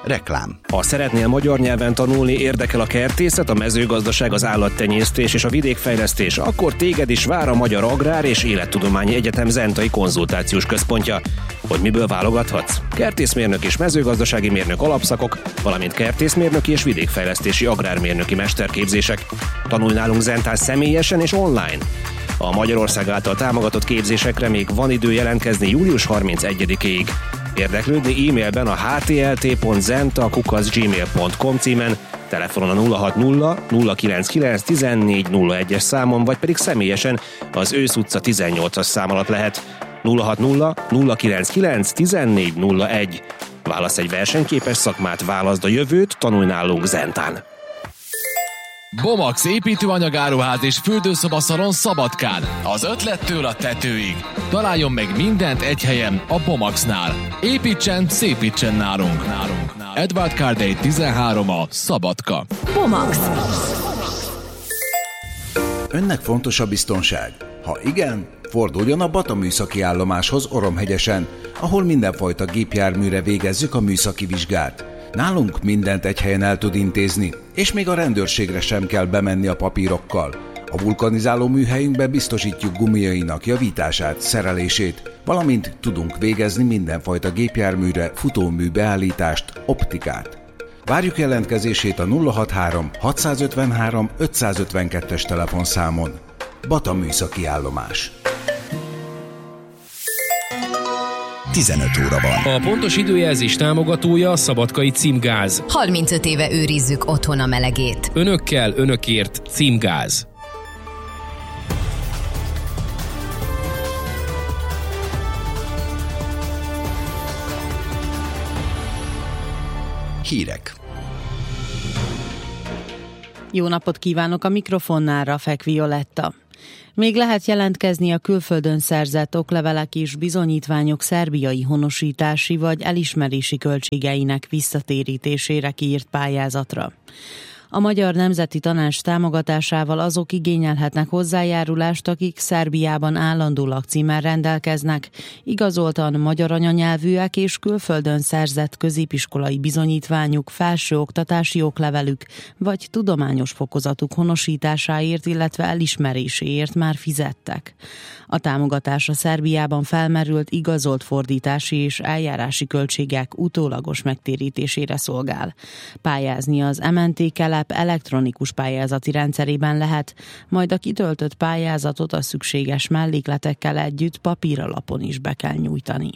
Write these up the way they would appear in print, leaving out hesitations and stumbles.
Reklám. Ha szeretnél magyar nyelven tanulni, érdekel a kertészet, a mezőgazdaság, az állattenyésztés és a vidékfejlesztés, akkor téged is vár a Magyar Agrár és Élettudományi Egyetem Zentai Konzultációs Központja. Hogy miből válogathatsz? Kertészmérnök és mezőgazdasági mérnök alapszakok, valamint kertészmérnöki és vidékfejlesztési agrármérnöki mesterképzések. Tanulj nálunk Zentán személyesen és online. A Magyarország által támogatott képzésekre még van idő jelentkezni július 31-ig. Érdeklődni e-mailben a htlt.zenta@gmail.com címen, telefonon a 060 099 1401-es számon, vagy pedig személyesen az Ősz utca 18-as szám alatt lehet. 060 099 1401. Válasz egy versenyképes szakmát, válaszd a jövőt, tanulj nálunk Zentán. Bomax építőanyagáruház és fürdőszobaszalon Szabadkán. Az ötlettől a tetőig. Találjon meg mindent egy helyen, a Bomaxnál. Építsen, szépítsen nálunk. Edward Kardai 13 a Szabadka. Bomax. Önnek fontos a biztonság? Ha igen, forduljon a Bata műszaki állomáshoz Oromhegyesen, ahol mindenfajta gépjárműre végezzük a műszaki vizsgát. Nálunk mindent egy helyen el tud intézni, és még a rendőrségre sem kell bemenni a papírokkal. A vulkanizáló műhelyünkben biztosítjuk gumiainak javítását, szerelését, valamint tudunk végezni mindenfajta gépjárműre futómű beállítást, optikát. Várjuk jelentkezését a 063 653 552-es telefonszámon. Bata műszaki állomás. 15 óra van. A pontos időjelzés támogatója a Szabadkai Címgáz. 35 éve őrizzük otthon a melegét. Önökkel, önökért Címgáz. Hírek. Jó napot kívánok, a mikrofonnál Rafek Violetta. Még lehet jelentkezni a külföldön szerzett oklevelek és bizonyítványok szerbiai honosítási vagy elismerési költségeinek visszatérítésére kiírt pályázatra. A Magyar Nemzeti Tanács támogatásával azok igényelhetnek hozzájárulást, akik Szerbiában állandó lakcímmel rendelkeznek, igazoltan magyar anyanyelvűek és külföldön szerzett középiskolai bizonyítványuk, felsőoktatási oklevelük vagy tudományos fokozatuk honosításáért, illetve elismeréséért már fizettek. A támogatás a Szerbiában felmerült igazolt fordítási és eljárási költségek utólagos megtérítésére szolgál. Pályázni az MNT Kelep elektronikus pályázati rendszerében lehet, majd a kitöltött pályázatot a szükséges mellékletekkel együtt papíralapon is be kell nyújtani.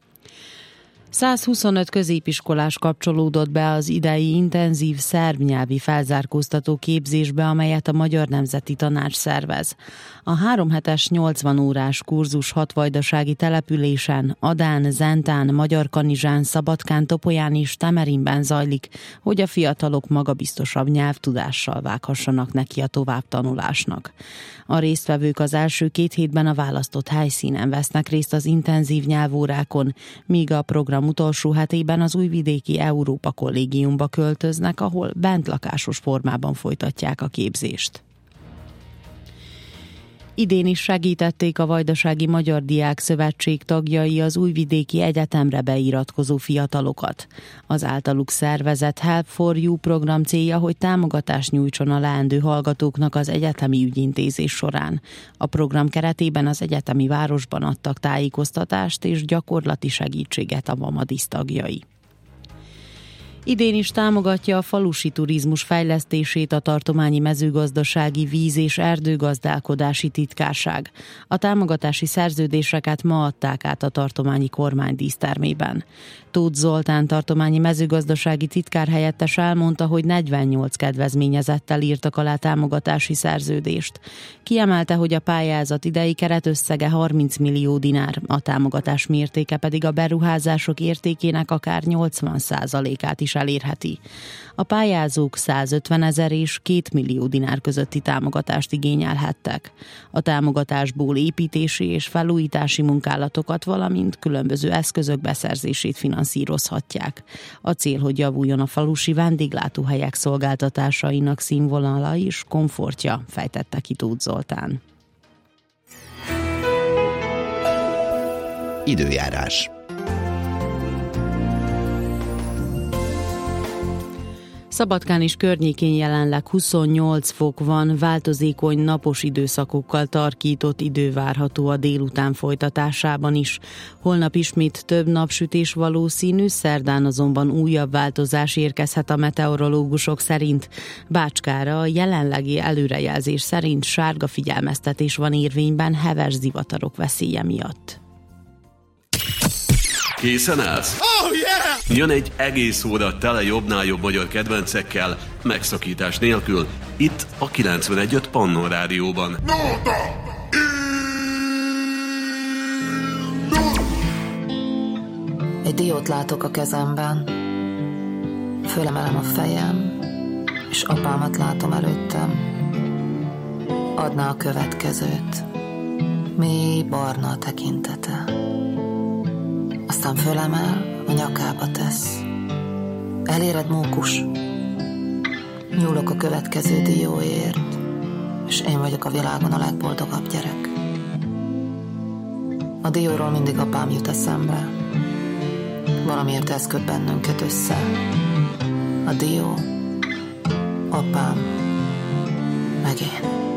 125 középiskolás kapcsolódott be az idei intenzív szerb nyelvi felzárkóztató képzésbe, amelyet a Magyar Nemzeti Tanács szervez. A 3 hetes 80 órás kurzus 6 vajdasági településen, Adán, Zentán, Magyarkanizsán, Szabadkán, Topolyán és Temerinben zajlik, hogy a fiatalok magabiztosabb nyelvtudással vághassanak neki a továbbtanulásnak. A résztvevők az első 2 hétben a választott helyszínen vesznek részt az intenzív nyelvórákon, míg a program utolsó hetében az újvidéki Európa Kollégiumba költöznek, ahol bentlakásos formában folytatják a képzést. Idén is segítették a Vajdasági Magyar Diák Szövetség tagjai az Újvidéki Egyetemre beiratkozó fiatalokat. Az általuk szervezett Help for You program célja, hogy támogatást nyújtson a leendő hallgatóknak az egyetemi ügyintézés során. A program keretében az egyetemi városban adtak tájékoztatást és gyakorlati segítséget a Vamadisz tagjai. Idén is támogatja a falusi turizmus fejlesztését a Tartományi Mezőgazdasági Víz- és Erdőgazdálkodási Titkárság. A támogatási szerződéseket ma adták át a tartományi kormány dísztermében. Tóth Zoltán tartományi mezőgazdasági titkárhelyettes elmondta, hogy 48 kedvezményezettel írtak alá támogatási szerződést. Kiemelte, hogy a pályázat idei keretösszege 30 millió dinár, a támogatás mértéke pedig a beruházások értékének akár 80%-át is elérheti. A pályázók 150 000 és 2 millió dinár közötti támogatást igényelhettek. A támogatásból építési és felújítási munkálatokat, valamint különböző eszközök beszerzését finanszírozhatják. A cél, hogy javuljon a falusi vendéglátóhelyek szolgáltatásainak színvonala és komfortja, fejtette ki Tóth Zoltán. Időjárás. Szabadkán és környékén jelenleg 28 fok van, változékony napos időszakokkal tarkított idő várható a délután folytatásában is. Holnap ismét több napsütés valószínű, szerdán azonban újabb változás érkezhet a meteorológusok szerint. Bácskára a jelenlegi előrejelzés szerint sárga figyelmeztetés van érvényben heves zivatarok veszélye miatt. Készen állsz? Oh, yeah! Jön egy egész óra tele jobbnál jobb magyar kedvencekkel, megszakítás nélkül, itt a 91.5 Pannon Rádióban. Egy diót látok a kezemben, fölemelem a fejem, és apámat látom előttem. Adná a következőt, mély barna a tekintete. Aztán fölemel, a nyakába tesz. Eléred, mókus. Nyúlok a következő dióért, és én vagyok a világon a legboldogabb gyerek. A dióról mindig apám jut eszembe. Valamiért ez köt bennünket össze. A dió, apám, meg én.